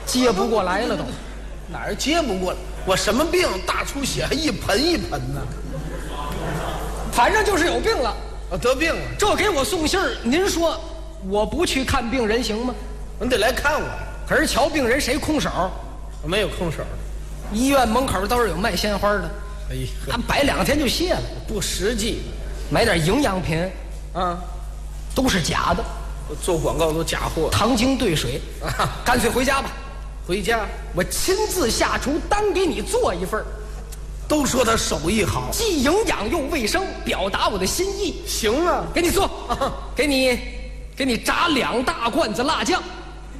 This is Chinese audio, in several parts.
接不过来了都。 哪儿接不过来？我什么病？大出血，还一盆一盆呢。 反正就是有病了。 我得病了， 这给我送信儿，您说我不去看病人行吗？ 你得来看我。 可是瞧病人谁空手？ 我没有空手的。 医院门口倒是有卖鲜花的， 哎呀， 他摆2天就谢了。 不实际。 买点营养品啊， 都是假的， 做广告都假货。 糖精兑水，干脆回家吧。 回家， 我亲自下厨，单给你做一份。 都说他手艺好， 既营养又卫生，表达我的心意。 行啊， 给你做，给你炸2大罐子辣酱。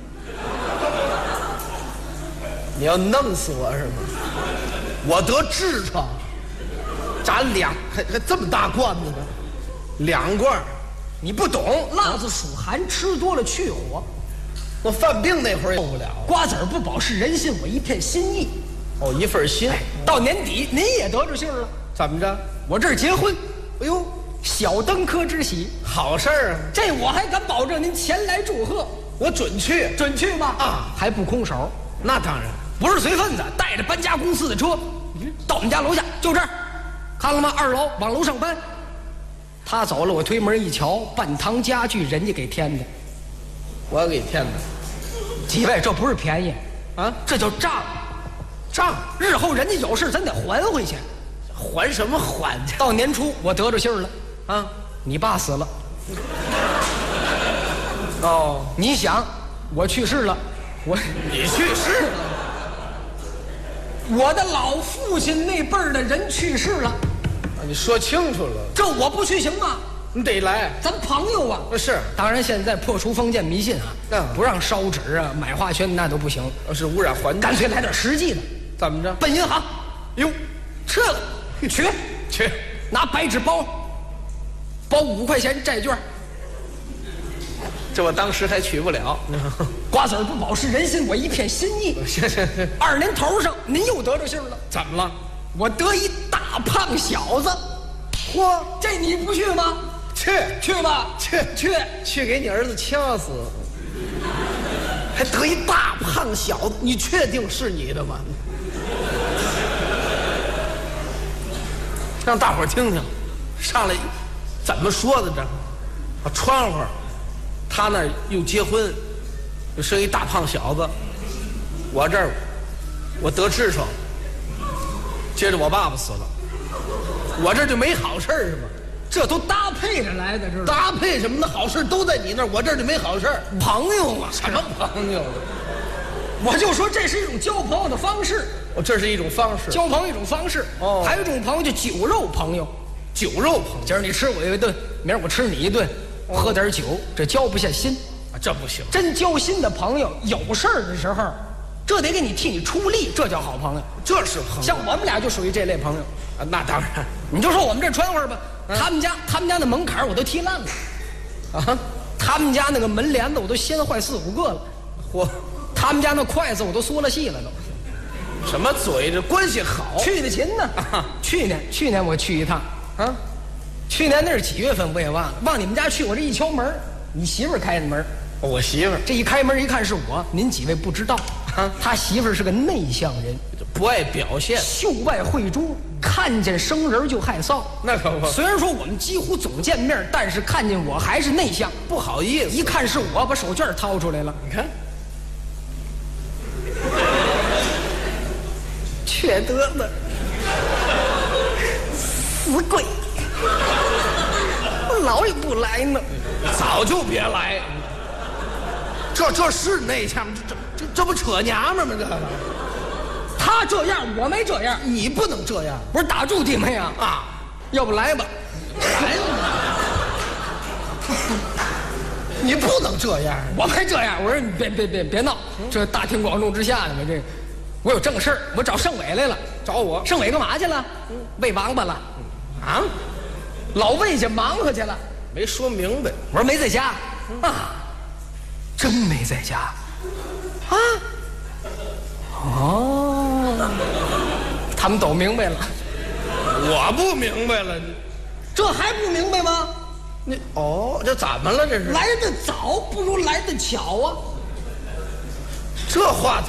你要弄死我是吗？我得痔疮，炸还这么大罐子呢，2罐。 你不懂，辣子属寒，吃多了去火。 我犯病那会儿受不了。 瓜子儿不饱是人心，我一片心意。 哦，一份心。 到年底您也得着信儿了。 怎么着？ 我这儿结婚。 哎呦， 小登科之喜， 好事儿啊！ 这我还敢保证您前来祝贺。 我准去， 准去吗？啊，还不空手。 那当然， 不是随份子，带着搬家公司的车，到我们家楼下，就这儿，看了吗？2楼往楼上搬。他走了，我推门一瞧，半堂家具人家给添的， 我给添的。 几位，这不是便宜啊，这叫账。账，日后人家有事咱得还回去。 还什么还去？ 到年初我得着信儿了啊， 你爸死了。 哦， 你想，我去世了， 你去世了， 我的老父亲那辈儿的人去世了。 你说清楚了， 这我不去行吗？ 你得来， 咱朋友啊。 是， 当然现在破除封建迷信啊，不让烧纸啊、买化圈那都不行， 是污染环境。 干脆来点实际的。 怎么着？ 奔银行， 哟， 这个去，拿白纸包5块钱债券。 这我当时还取不了。 瓜子儿不饱是人心，我一片心意。 行 2年头上您又得着信儿了。 怎么了？ 我得一大胖小子。嚯，这你不去吗？去吧， 去给你儿子掐死。还得一大胖小子，你确定是你的吗？让大伙儿听听，上来怎么说的这？啊，窗户，他那儿又结婚，又生一大胖小子。我这儿，我得痔疮，接着我爸爸死了，我这就没好事是吗？ 这都搭配着来的，知道吗？ 搭配什么呢？好事都在你那儿，我这儿就没好事。 朋友嘛， 什么朋友？ 我就说这是一种交朋友的方式。 这是一种方式， 交朋友一种方式。哦，还有一种朋友叫酒肉朋友。 酒肉朋友， 今儿你吃我一顿，明儿我吃你一顿，喝点酒，这交不下心啊，这不行。 真交心的朋友，有事儿的时候，这得给你替你出力，这叫好朋友。 这是朋友。 像我们俩就属于这类朋友啊，那当然。 你就说我们这川味吧，他们家那门槛我都踢烂了，啊，他们家那个门帘子我都掀坏4、5个了， 嚯， 他们家那筷子我都缩了细了都。 什么嘴？这关系好。 去的勤呢？去年我去一趟啊，去年那是几月份我也忘了。往你们家去，我这一敲门，你媳妇儿开的门。 我媳妇儿这一开门一看是我，您几位不知道啊，他媳妇儿是个内向人， 不爱表现， 秀外慧中，看见生人就害臊。 那可不。 虽然说我们几乎总见面，但是看见我还是内向， 不好意思。 一看是我，把手绢掏出来了。 你看， 缺德的死鬼，我老也不来呢， 早就别来。这是内向，这不扯娘们吗？这个， 他这样我没这样， 你不能这样。 不是打住弟妹啊啊！要不来吧， 来吧。你不能这样， 我没这样。我说你别闹，这大庭广众之下的嘛，这我有正事儿，我找盛伟来了。 找我？ 盛伟干嘛去了？喂王八了。啊？老魏家忙活去了， 没说明白。 我说没在家啊，真没在家啊。哦，他们都明白了， 我不明白了。 这还不明白吗？ 这怎么了？这是来得早不如来得巧啊。 这话